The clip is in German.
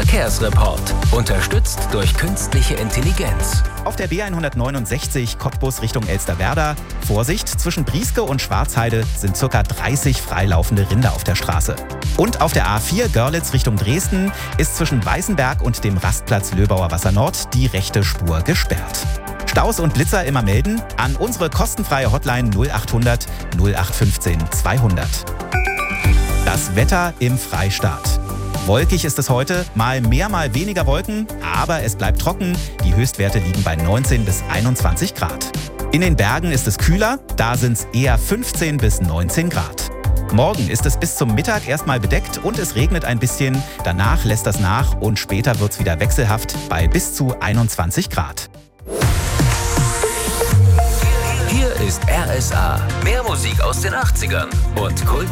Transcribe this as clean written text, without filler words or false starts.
Verkehrsreport. Unterstützt durch künstliche Intelligenz. Auf der B169 Cottbus Richtung Elsterwerda. Vorsicht, zwischen Brieske und Schwarzheide sind ca. 30 freilaufende Rinder auf der Straße. Und auf der A4 Görlitz Richtung Dresden ist zwischen Weißenberg und dem Rastplatz Löbauer Wasser Nord die rechte Spur gesperrt. Staus und Blitzer immer melden an unsere kostenfreie Hotline 0800 0815 200. Das Wetter im Freistaat. Wolkig ist es heute, mal mehr, mal weniger Wolken, aber es bleibt trocken. Die Höchstwerte liegen bei 19 bis 21 Grad. In den Bergen ist es kühler, da sind es eher 15 bis 19 Grad. Morgen ist es bis zum Mittag erstmal bedeckt und es regnet ein bisschen. Danach lässt das nach und später wird es wieder wechselhaft bei bis zu 21 Grad. Hier ist RSA. Mehr Musik aus den 80ern und Kult.